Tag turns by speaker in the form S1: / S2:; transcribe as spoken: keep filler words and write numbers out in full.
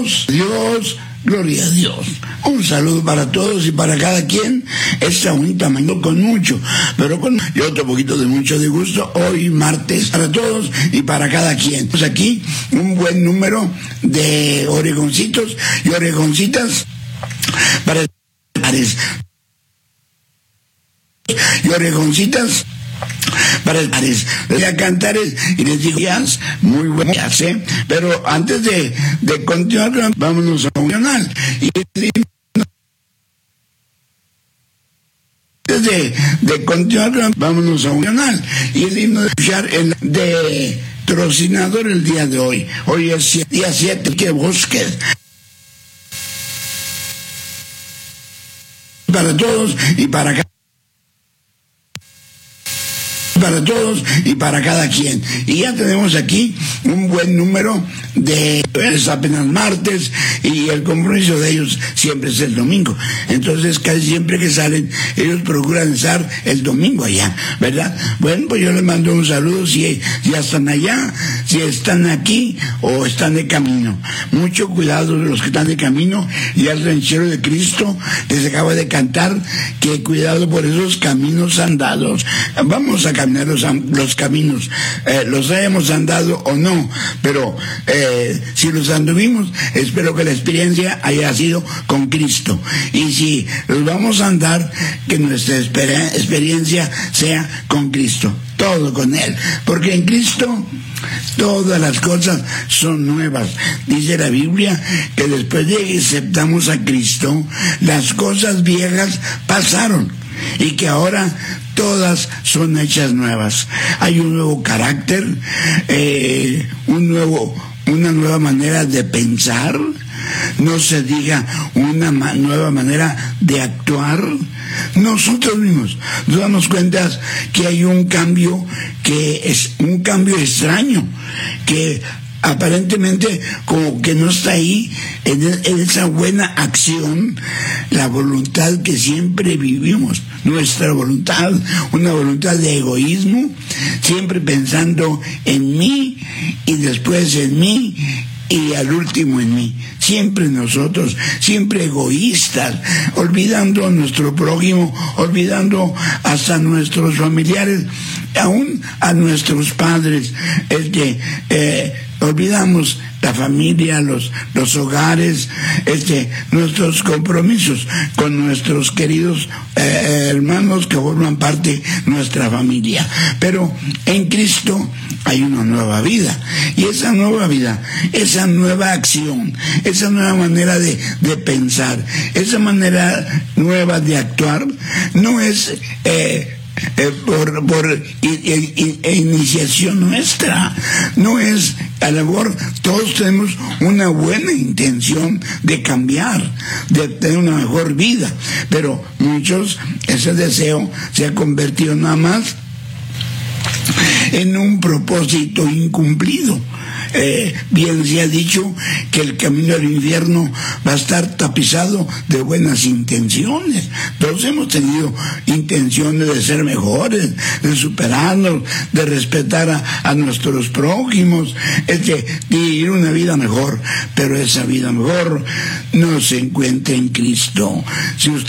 S1: Dios, gloria a Dios. Un saludo para todos y para cada quien. Esta bonita mañana con mucho, pero con y otro poquito de mucho de gusto. Hoy martes para todos y para cada quien. Pues aquí un buen número de oregoncitos y oregoncitas para y oregoncitas para el Paris. Voy a cantar y les digo, ya, muy buenas, ¿eh? Pero antes de, de continuar, vámonos a un canal. Y antes de, de continuar, vámonos a un canal. Y el himno de escuchar el de Trocinador el día de hoy. Hoy es día siete, que busques. Para todos y para cada para todos y para cada quien. Y ya tenemos aquí un buen número de, es apenas martes y el compromiso de ellos siempre es el domingo. Entonces casi siempre que salen ellos procuran estar el domingo allá, ¿verdad? Bueno, pues yo les mando un saludo si ya están allá, si están aquí o están de camino. Mucho cuidado de los que están de camino, y al ranchero de Cristo les acaba de cantar que cuidado por esos caminos andados. Vamos a caminar Los, los caminos, eh, los hayamos andado o no, pero eh, si los anduvimos, espero que la experiencia haya sido con Cristo, y si los vamos a andar, que nuestra experiencia sea con Cristo, todo con Él, porque en Cristo todas las cosas son nuevas. Dice la Biblia que después de que aceptamos a Cristo, las cosas viejas pasaron y que ahora todas son hechas nuevas. Hay un nuevo carácter, eh, un nuevo, una nueva manera de pensar, no se diga una ma- nueva manera de actuar. Nosotros mismos nos damos cuenta que hay un cambio, que es un cambio extraño, que aparentemente como que no está ahí en, en esa buena acción, la voluntad que siempre vivimos, nuestra voluntad, una voluntad de egoísmo, siempre pensando en mí y después en mí y al último en mí. Siempre nosotros, siempre egoístas, olvidando a nuestro prójimo, olvidando hasta a nuestros familiares, aún a nuestros padres, este, eh, olvidamos la familia, los, los hogares, este, nuestros compromisos con nuestros queridos eh, hermanos que forman parte de nuestra familia. Pero en Cristo hay una nueva vida, y esa nueva vida, esa nueva acción, esa nueva manera de, de pensar, esa manera nueva de actuar, no es eh, Eh, por, por i, i, i, iniciación nuestra, no es, a lo mejor todos tenemos una buena intención de cambiar, de tener una mejor vida, pero muchos, ese deseo se ha convertido nada más en un propósito incumplido. Eh, bien se ha dicho que el camino al infierno va a estar tapizado de buenas intenciones. Todos hemos tenido intenciones de ser mejores, de superarnos, de respetar a, a nuestros prójimos, este, de vivir una vida mejor, pero esa vida mejor no se encuentra en Cristo. Si usted